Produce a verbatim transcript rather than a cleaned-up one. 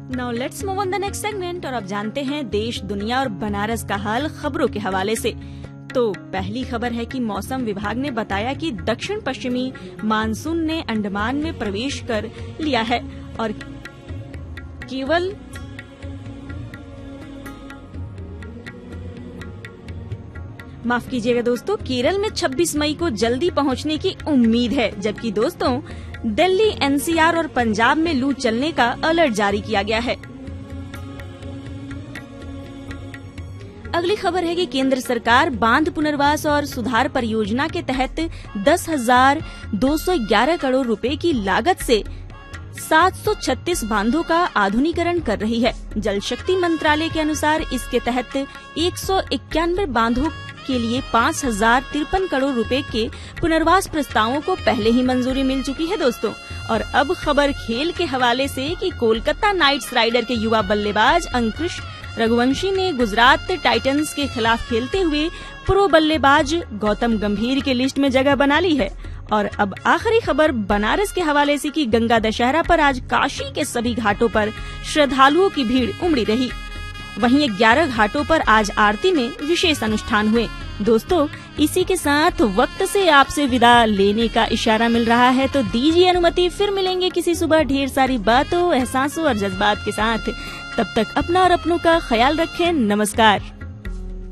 Now let's move on the next segment और अब जानते हैं देश, दुनिया और बनारस का हाल खबरों के हवाले से। तो पहली खबर है कि मौसम विभाग ने बताया कि दक्षिण पश्चिमी मानसून ने अंडमान में प्रवेश कर लिया है और केवल माफ कीजिएगा दोस्तों, केरल में छब्बीस मई को जल्दी पहुंचने की उम्मीद है, जबकि दोस्तों दिल्ली, एनसीआर और पंजाब में लू चलने का अलर्ट जारी किया गया है। अगली खबर है कि केंद्र सरकार बांध पुनर्वास और सुधार परियोजना के तहत दस हजार दो सौ ग्यारह करोड़ रुपए की लागत से सात सौ छत्तीस बांधों का आधुनिकीकरण कर रही है। जल शक्ति मंत्रालय के अनुसार इसके तहत एक सौ इक्यानवे बांधों के लिए पाँच हजार तिरपन करोड़ रुपए के पुनर्वास प्रस्तावों को पहले ही मंजूरी मिल चुकी है दोस्तों। और अब खबर खेल के हवाले से कि कोलकाता नाइट्स राइडर के युवा बल्लेबाज अंकुश रघुवंशी ने गुजरात टाइटंस के खिलाफ खेलते हुए प्रो बल्लेबाज गौतम गंभीर के लिस्ट में जगह बना ली है। और अब आखिरी खबर बनारस के हवाले से कि गंगा दशहरा पर आज काशी के सभी घाटों पर श्रद्धालुओं की भीड़ उमड़ी रही। वहीं ग्यारह घाटों पर आज आरती में विशेष अनुष्ठान हुए। दोस्तों, इसी के साथ वक्त से आपसे विदा लेने का इशारा मिल रहा है, तो दीजिए अनुमति, फिर मिलेंगे किसी सुबह ढेर सारी बातों, एहसासों और जज्बात के साथ। तब तक अपना और अपनों का ख्याल रखें। नमस्कार।